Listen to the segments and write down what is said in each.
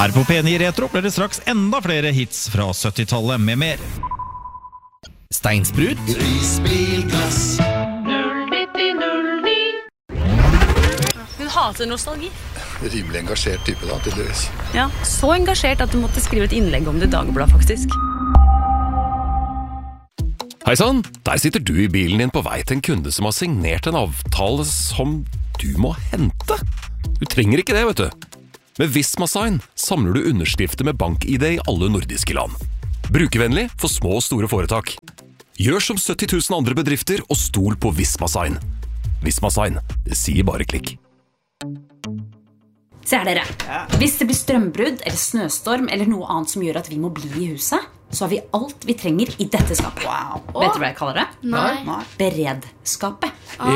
Her på P9 Retro blir det straks enda flere hits fra 70-tallet med mer. Steinsprut, Risbilglass, 09009. Hun hater nostalgi. rimelig engasjert type da, tydeligvis. Ja, så engasjert at du måtte skrive et innlegg om det i Dagbladet, faktisk. Hei sann, der sitter du i bilen din på vei til en kunde som har signert en avtale som du må hente. Du trenger ikke det, vet du. Med Visma-sign samler du underskrifter med bank-ID i alle nordiske land. Brukervennlig for små og store foretak. Gjør som 70 000 andre bedrifter og stol på Visma-sign. Visma-sign, det sier bare klikk. Se her dere, hvis det blir strømbrudd eller snøstorm eller noe annet som gjør at vi må bli i huset, så har vi alt vi trenger i dette skapet. Vet du hva jeg kaller det? Nei. Beredskapet.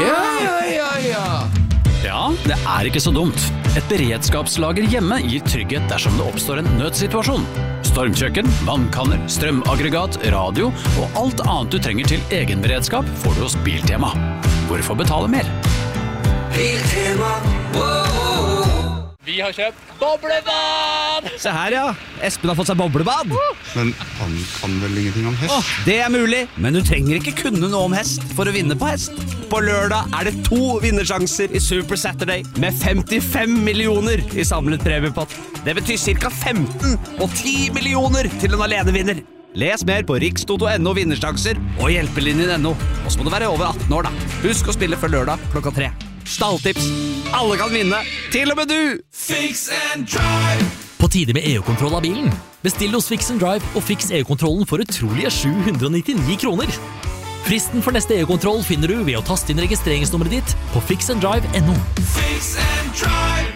Ja, det er ikke så dumt. Et beredskapslager hjemme gir trygghet dersom det oppstår en nødsituasjon. Stormkjøkken, vannkanner, strømaggregat, radio og alt annet du trenger til egen beredskap får du hos Biltema. Hvorfor betale mer? Biltema, Vi har kjøpt boblebad! Se her, ja. Espen har fått seg boblebad. Men han kan vel ingenting om hest? Det er mulig, men du trenger ikke kunne noe om hest for å vinne på hest. På lørdag er det 2 vinnersjanser i Super Saturday med 55 millioner i samlet premiepott. Det betyr ca. 15 og 10 millioner til en alenevinner. Les mer på rikstoto.no vinnersjanser og hjelpelinjen.no. Og så må du være over 18 år da. Husk å spille før lørdag klokka 3. Stalltips. Alle kan vinne, til og med du! Fix and Drive. På tide med EU-kontroll av bilen. Bestill hos Fix and Drive og fiks EU-kontrollen for utrolige 799 kroner. Fristen for neste EU-kontroll finner du ved å taste inn registreringsnummeret ditt på fixanddrive.no. Fix and Drive.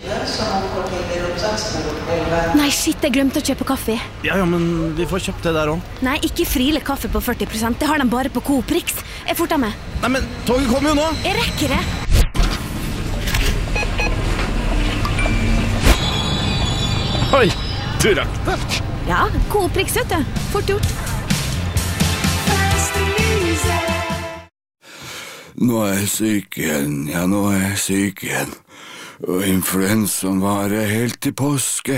Nei, shit, jeg glemte å kjøpe kaffe. Ja, men vi får kjøpt det der også. Nei, ikke Friele kaffe på 40%. Det har de bare på Coop Rix. Jeg forter meg. Nei, men toget kommer jo nå. Jeg rekker det. Oi, du rakk det. Ja, Coop Rix, vet du. Fort gjort. Nå er jeg syk igjen, og influensaen varer helt til påske.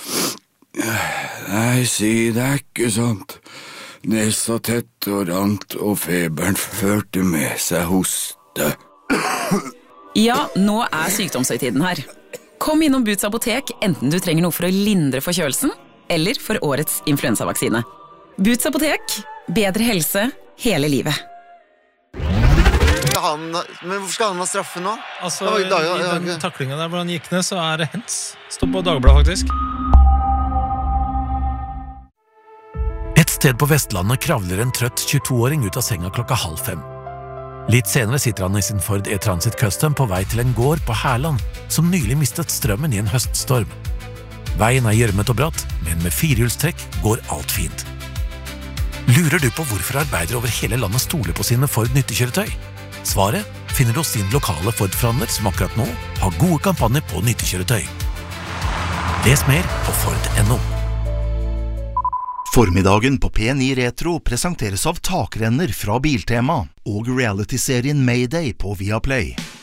Nei, si det er ikke sånt. Nesa tett og rant, og feberen førte med seg hoste. Ja, nå er sykdomshøytiden her. Kom innom Boots apotek, enten du trenger noe for å lindre forkjølelsen, eller for årets influensavaksine. Boots apotek, bedre helse hele livet. Men hvorfor skal han ha straffe nå? Altså, i den taklingen der hvor han gikk ned, så er det hens. Stå på Dagbladet, faktisk. Et sted på Vestlandet kravler en trøtt 22-åring ut av senga 4:30. Litt senere sitter han i sin Ford E-Transit Custom på vei til en gård på Herland, som nylig mistet strømmen i en høststorm. Veien er gjørmet og bratt, men med firehjulstrekk går alt fint. Lurer du på hvorfor arbeidere over hele landet stoler på sine Ford nyttekjøretøy? Svaret finner du hos din lokale Ford-forhandler som akkurat nå har gode kampanjer på nyttekjøretøy. Les mer på Ford.no. Formiddagen på P9 Retro presenteres av takrenner fra Biltema og reality-serien Mayday på Viaplay.